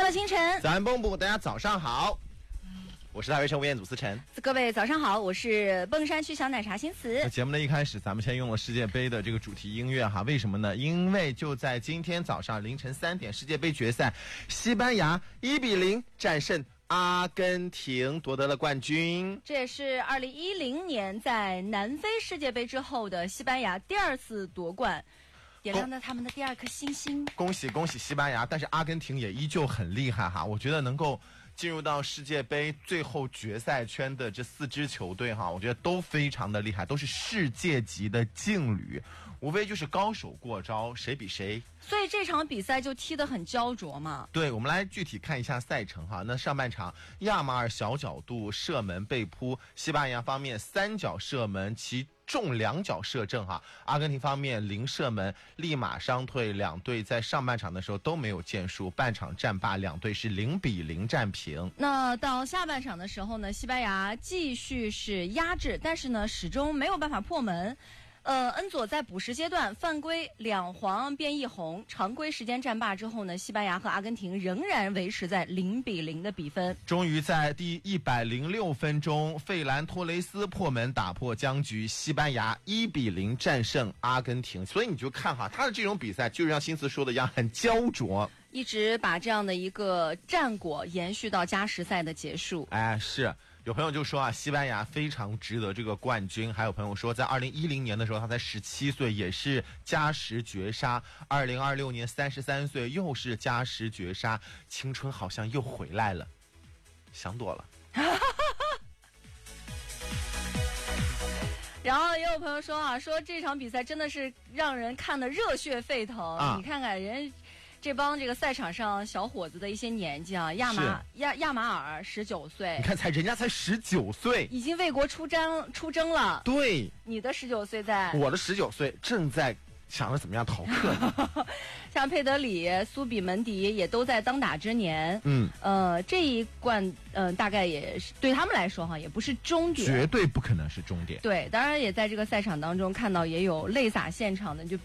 乐清晨， 早安蹦蹦，大家早上好，我是大学生吴彦祖思晨。 各位早上好，我是蹦山区小奶茶新慈。 节目的一开始，咱们先用了世界杯的这个主题音乐哈，为什么呢？因为就在今天早上凌晨3点，世界杯决赛，西班牙1-0战胜阿根廷，夺得了冠军。 这也是2010年在南非世界杯之后的西班牙第二次夺冠，点亮了他们的第二颗星星。 恭喜恭喜西班牙！但是阿根廷也依旧很厉害哈，我觉得能够进入到世界杯最后决赛圈的这4支球队哈，我觉得都非常的厉害，都是世界级的劲旅，无非就是高手过招，谁比谁。 所以这场比赛就踢得很焦灼嘛。 对，我们来具体看一下赛程哈。那上半场亚马尔小角度射门被扑，西班牙方面3脚射门，其中2脚射正哈。阿根廷方面0射门，立马伤退，两队在上半场的时候都没有建树，半场战罢，两队是0-0战平。 那到下半场的时候呢，西班牙继续是压制，但是呢始终没有办法破门。恩佐在补时阶段犯规2黄变1红，常规时间战罢之后呢，西班牙和阿根廷仍然维持在0-0的比分。 终于在第106分钟，费兰托雷斯破门打破僵局，西班牙1-0战胜阿根廷。所以你就看哈，他的这种比赛就是像新慈说的一样，很焦灼， 一直把这样的一个战果延续到加时赛的结束。 哎，是。有朋友就说啊，西班牙非常值得这个冠军。还有朋友说，在2010年的时候，他才17岁，也是加时绝杀。2026年33岁，又是加时绝杀，青春好像又回来了，想多了。 然后也有朋友说啊，说这场比赛真的是让人看得热血沸腾。你看看人。这帮这个赛场上小伙子的一些年纪啊，亚马尔19岁， 你看人家才19岁， 已经为国出征了。 对， 你的19岁在， 我的19岁正在想着怎么样逃课呢。 像佩德里、苏比门迪也都在当打之年。这一冠大概也是对他们来说哈，也不是终点， 绝对不可能是终点。 对，当然也在这个赛场当中看到也有泪洒现场的，就